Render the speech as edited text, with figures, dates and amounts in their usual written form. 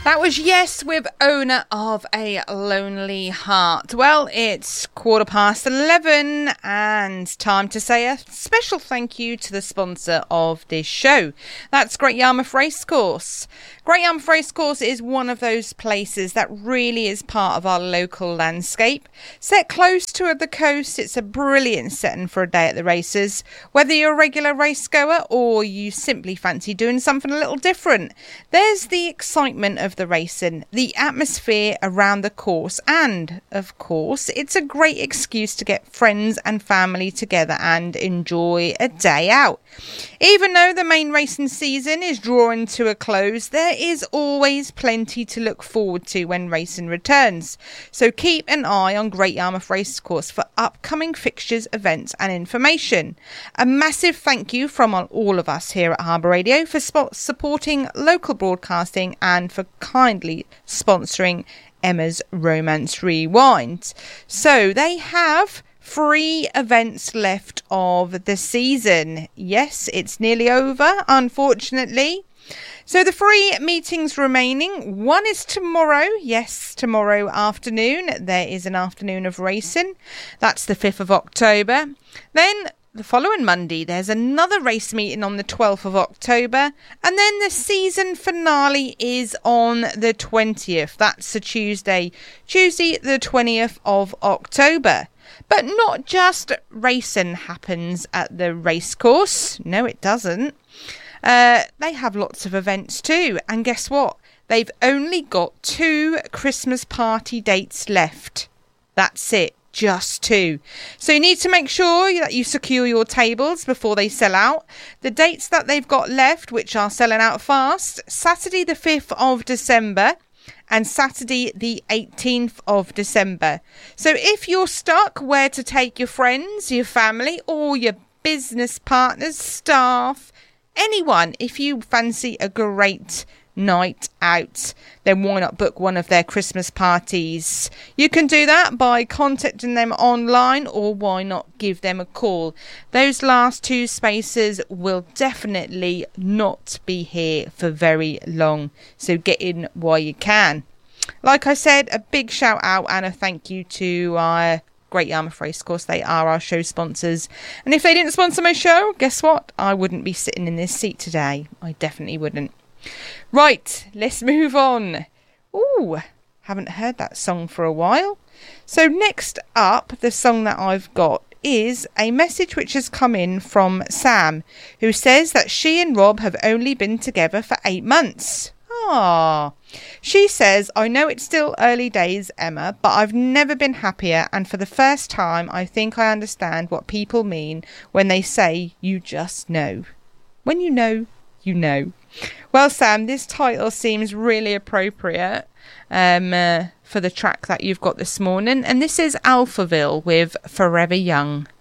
That was Yes with Owner of a Lonely Heart. Well, it's 11:15 and time to say a special thank you to the sponsor of this show. That's Great Yarmouth Racecourse. Great Yarmouth Racecourse is one of those places that really is part of our local landscape. Set close to the coast, it's a brilliant setting for a day at the races. Whether you're a regular race goer or you simply fancy doing something a little different, there's the excitement of the racing, the atmosphere around the course, and of course it's a great excuse to get friends and family together and enjoy a day out. Even though the main racing season is drawing to a close, there is always plenty to look forward to when racing returns. So keep an eye on Great Yarmouth Racecourse for upcoming fixtures, events and information. A massive thank you from all of us here at Harbour Radio for supporting local broadcasting and for kindly sponsoring Emma's Romance Rewind. So they have 3 events left of the season. Yes, it's nearly over, unfortunately. So the 3 meetings remaining, one is tomorrow. Yes, tomorrow afternoon. There is an afternoon of racing. That's the 5th of October. Then the following Monday, there's another race meeting on the 12th of October. And then the season finale is on the 20th. That's a Tuesday the 20th of October. But not just racing happens at the racecourse. No, it doesn't. They have lots of events too. And guess what? They've only got 2 Christmas party dates left. That's it. Just 2. So you need to make sure that you secure your tables before they sell out. The dates that they've got left, which are selling out fast, Saturday the 5th of December and Saturday the 18th of December. So if you're stuck where to take your friends, your family or your business partners, staff, anyone, if you fancy a great night out, then why not book one of their Christmas parties? You can do that by contacting them online, or why not give them a call. Those last 2 spaces will definitely not be here for very long, so get in while you can. Like I said, a big shout out and a thank you to our Great Yarmouth Racecourse. They are our show sponsors, and if they didn't sponsor my show, guess what? I wouldn't be sitting in this seat today. I definitely wouldn't. Right, let's move on. Ooh, haven't heard that song for a while. So next up, the song that I've got is a message which has come in from Sam, who says that she and Rob have only been together for 8 months. Ah. She says, I know it's still early days, Emma, but I've never been happier, and for the first time I think I understand what people mean when they say you just know. When you know, you know. Well, Sam, this title seems really appropriate for the track that you've got this morning, and this is Alphaville with Forever Young.